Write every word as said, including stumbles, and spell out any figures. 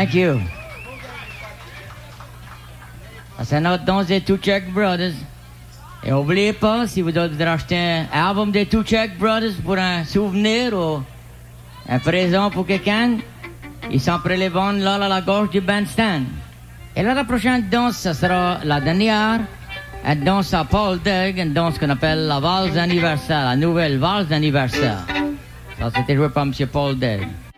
Thank you. C'est notre danse des Two Check Brothers. Et n'oubliez pas, si vous voudrez acheter un album des Two Check Brothers pour un souvenir ou un présent pour quelqu'un, ils sont prêts à les vendre là à la gauche du bandstand. Et là, la prochaine danse, ce sera la dernière. Une danse à Paul Degg, une danse qu'on appelle la valse anniversaire, la nouvelle valse anniversaire. Ça, c'était joué par M. Paul Degg.